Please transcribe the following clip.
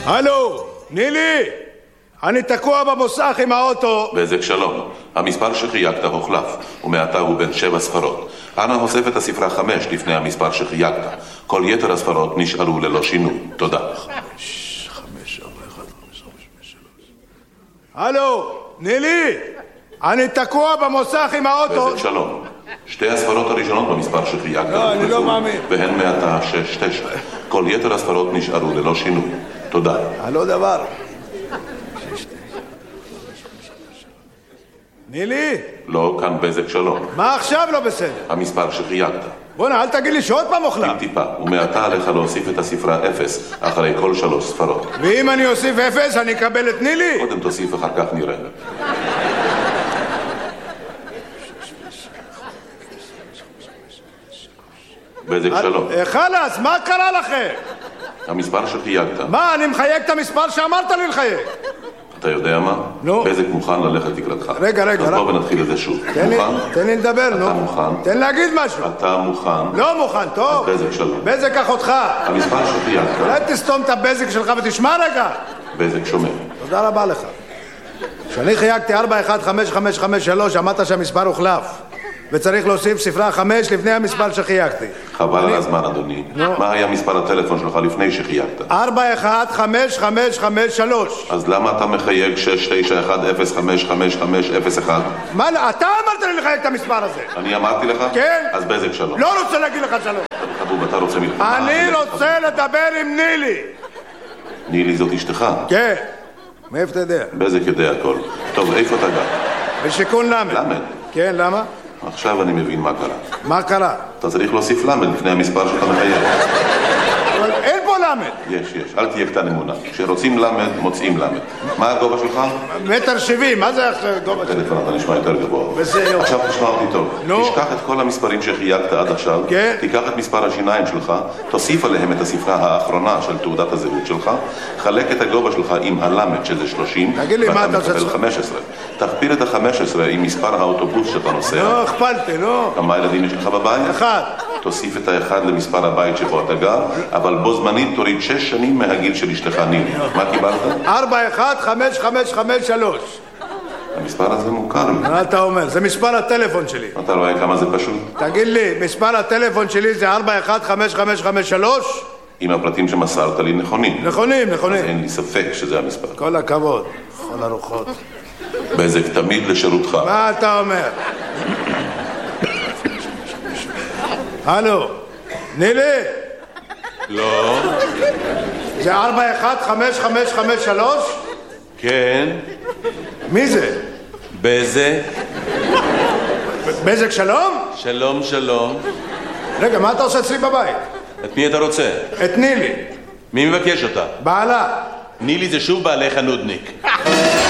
הלו, נילי, אני תקוע במוסך עם האוטו. בזק שלום, המספר שחייגת הוחלף, ומעתה הוא בין 7 ספרות. אנא הוסף את הספרה 5 לפני המספר שחייגת. כל יתר הספרות נשארו ללא שינוי. תודה. 5, 4, 1, 5, 5, 3. הלו, נילי, אני תקוע במוסך עם האוטו. בזק שלום, 2 הספרות הראשונות במספר שחייגת לא, אני לא מאמין. והן מעתה 6, 9. כל יתר הספרות נשארו ללא שינוי. תודה. הלא דבר. נילי? לא, כאן בזק שלום. מה עכשיו לא בסדר? המספר שחייגת. בוא'נה, אל תגיד לי שעוד פעם אוכלה. טיפה, ומעתה עליך להוסיף את הספרה 0 אחרי כל 3 ספרות. ואם אני אוסיף 0, אני אקבל את נילי? קודם תוסיף, אחר כך נראה. בזק שלום. חלאס, מה קרה לכם? המספר שחייגת. מה, אני מחייג את המספר שאמרת לי לחייג. אתה יודע מה? נו. בזק מוכן ללכת לקראתך. רגע. אז בוא ונתחיל את זה שוב. תן לי לדבר, נו. אתה מוכן? תן להגיד משהו. אתה מוכן? לא מוכן, טוב. אז בזק שלום. בזק אחותך. המספר שחייגת. אולי תסתום את הבזק שלך ותשמע רגע. בזק שומע. תודה רבה לך. כשאני חייגתי 415553, אמרת שהמספר הוחלף. וצריך להוסיף ספרה 5 לפני המספר שחייגתי. חבל על הזמן, אדוני. מה היה מספר הטלפון שלך לפני שחייגת? 415553. אז למה אתה מחייג 691055501? מה, אתה אמרת לי לחייג את המספר הזה. אני אמרתי לך? כן. אז בזק שלום. לא רוצה להגיד לך שלום. חבוב, אתה רוצה מלחמה? אני רוצה לדבר עם נילי. נילי זאת אשתך? כן. מאיפה אתה יודע? בזק יודע הכל. טוב, איפה אתה גר? בשיכון למד. למד? כן, למה? עכשיו אני מבין מה קרה. מה קרה? אתה צריך להוסיף למד לפני המספר שאתה מחייג. אבל אין פה למד. יש. אל תהיה קטן אמונה. כשרוצים למד, מוצאים למד. מה הגובה שלך? 1.70 מטר, מה זה הגובה שלך? טלפון, אתה נשמע יותר גבוה. בסדר. עכשיו תשמע אותי טוב. נו. תשכח את כל המספרים שחייגת עד עכשיו. כן. תיקח את מספר השיניים שלך, תוסיף עליהם את הספרה האחרונה של תעודת הזהות שלך, חלק את הגובה שלך עם הלמד שזה 30, תגיד לי, מה אתה עושה? ואתה מקבל 15. תכפיל את ה-15 עם מספר האוטובוס שאתה נוסע. לא, הכפלתי, לא. כמה ילדים יש לך בבית? 1. תוסיף את ה1 למספר הבית שבו אתה גר, אבל בו זמנית תוריד 6 שנים מהגיל של אשתך נילי. מה קיבלת? 415553. המספר הזה מוכר לי. מה אתה אומר? זה מספר הטלפון שלי. אתה רואה כמה זה פשוט? תגיד לי, מספר הטלפון שלי זה 415553? אם הפרטים שמסרת לי נכונים. נכונים. אז אין לי ספק שזה המספר. כל הכבוד, כל הרוחות. בזק תמיד לשירותך. מה אתה אומר? הלו, נילי? לא. זה 415553? כן. מי זה? בזק. בזק שלום? שלום. רגע, מה אתה עושה אצלי בבית? את מי אתה רוצה? את נילי. מי מבקש אותה? בעלה. נילי זה שוב בעלך הנודניק.